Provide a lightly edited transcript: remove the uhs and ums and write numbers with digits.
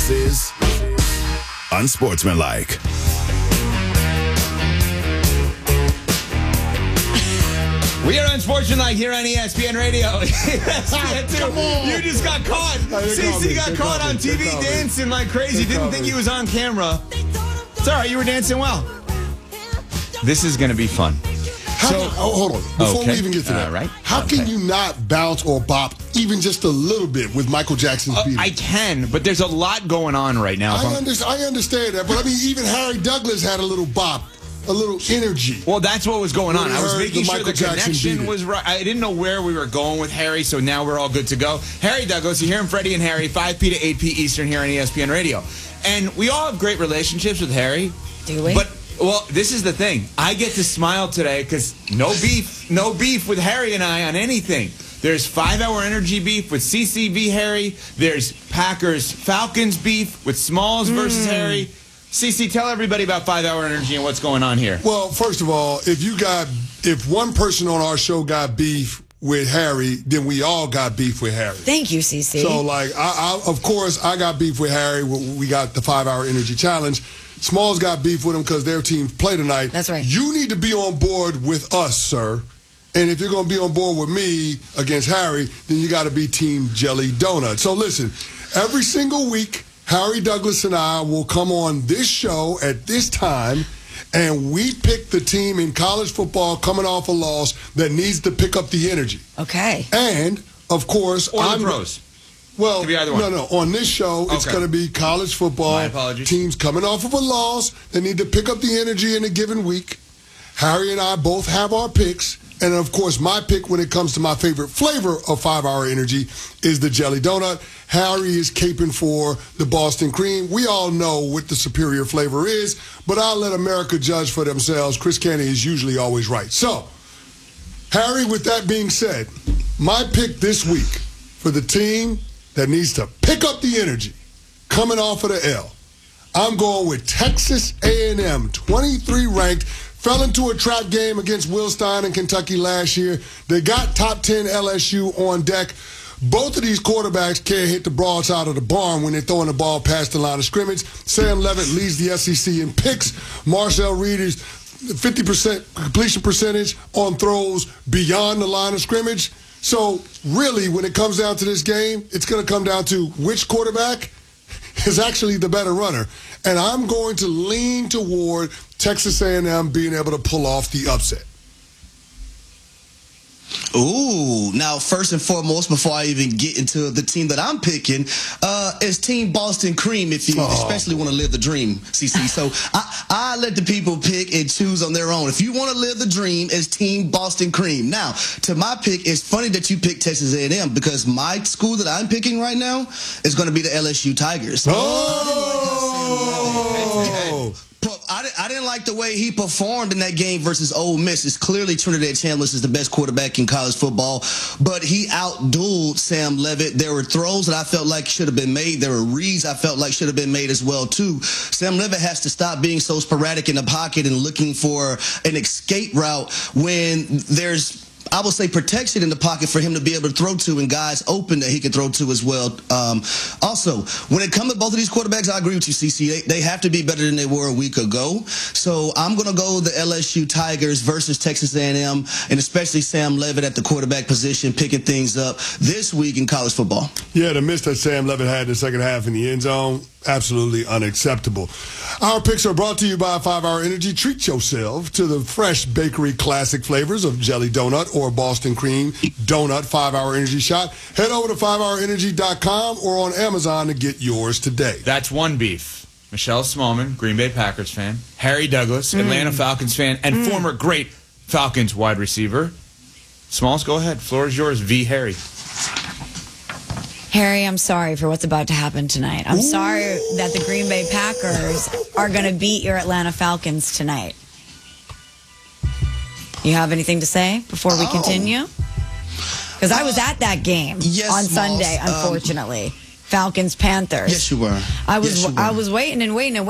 is unsportsmanlike. We are unsportsmanlike here on ESPN Radio. Come on. You just got caught. CC got caught on TV dancing like crazy. Didn't think he was on camera. It's all right. You were dancing well. This is going to be fun. Hold on. Before we even get to that, how can you not bounce or bop even just a little bit with Michael Jackson's beat? I can, but there's a lot going on right now. I understand that, but I mean, even Harry Douglas had a little bop. A little energy. Well, that's what was going on. I was making sure the connection was right. I didn't know where we were going with Harry, so now we're all good to go. Harry Douglas, you hear him, Freddie and Harry, 5 p to 8 p Eastern here on ESPN Radio. And we all have great relationships with Harry. Do we? But, well, this is the thing. I get to smile today because no beef with Harry and I on anything. There's 5-hour energy beef with CCV Harry. There's Packers-Falcons beef with Smalls versus Harry. CC, tell everybody about 5-hour energy and what's going on here. Well, first of all, if one person on our show got beef with Harry, then we all got beef with Harry. Thank you, CC. So, like, of course, I got beef with Harry. We got the 5-hour energy challenge. Smalls got beef with him because their teams play tonight. That's right. You need to be on board with us, sir. And if you're going to be on board with me against Harry, then you got to be Team Jelly Donut. So, listen, every single week, Harry Douglas and I will come on this show at this time, and we pick the team in college football coming off a loss that needs to pick up the energy. Okay. And, of course, or the pros. Well, could be either one. No. On this show, it's going to be college football. My apologies. Teams coming off of a loss. They need to pick up the energy in a given week. Harry and I both have our picks. And, of course, my pick when it comes to my favorite flavor of 5-hour energy is the Jelly Donut. Harry is caping for the Boston Cream. We all know what the superior flavor is, but I'll let America judge for themselves. Chris Canty is usually always right. So, Harry, with that being said, my pick this week for the team that needs to pick up the energy coming off of the L, I'm going with Texas A&M, 23 ranked. Fell into a trap game against Will Stein in Kentucky last year. They got top 10 LSU on deck. Both of these quarterbacks can't hit the broadside of the barn when they're throwing the ball past the line of scrimmage. Sam Levitt leads the SEC in picks. Marcel Reed is 50% completion percentage on throws beyond the line of scrimmage. So, really, when it comes down to this game, it's going to come down to which quarterback is actually the better runner. And I'm going to lean toward Texas A&M being able to pull off the upset. Ooh, now first and foremost, before I even get into the team that I'm picking, is Team Boston Cream, if you especially want to live the dream, CC. So I let the people pick and choose on their own. If you want to live the dream, it's Team Boston Cream. Now, to my pick, it's funny that you picked Texas A&M because my school that I'm picking right now is going to be the LSU Tigers. I didn't like the way he performed in that game versus Ole Miss. It's clearly Trinidad Chambliss is the best quarterback in college football, but he outdueled Sam Levitt. There were throws that I felt like should have been made. There were reads I felt like should have been made as well, too. Sam Levitt has to stop being so sporadic in the pocket and looking for an escape route when there's, I will say, protection in the pocket for him to be able to throw to and guys open that he can throw to as well. Also, when it comes to both of these quarterbacks, I agree with you, CC. They have to be better than they were a week ago. So I'm going to go the LSU Tigers versus Texas A&M, and especially Sam Levitt at the quarterback position, picking things up this week in college football. Yeah, the miss that Sam Levitt had in the second half in the end zone, absolutely unacceptable. Our picks are brought to you by 5-Hour Energy. Treat yourself to the fresh bakery classic flavors of Jelly Donut or Boston Cream Donut 5-Hour Energy Shot. Head over to 5hourenergy.com or on Amazon to get yours today. That's one beef. Michelle Smallman, Green Bay Packers fan. Harry Douglas, Atlanta Falcons fan, and former great Falcons wide receiver. Smalls, go ahead. Floor is yours. V. Harry. Harry, I'm sorry for what's about to happen tonight. I'm sorry that the Green Bay Packers are going to beat your Atlanta Falcons tonight. You have anything to say before we continue? Because I was at that game on Sunday, unfortunately. Falcons-Panthers. Yes, you were. I was waiting and waiting and waiting.